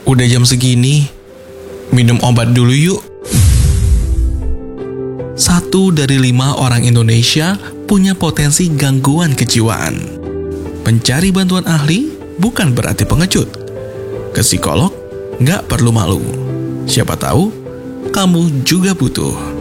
Udah jam segini, minum obat dulu yuk. 1 dari 5 orang Indonesia punya potensi gangguan kejiwaan. Mencari bantuan ahli bukan berarti pengecut. Ke psikolog nggak perlu malu. Siapa tahu kamu juga butuh.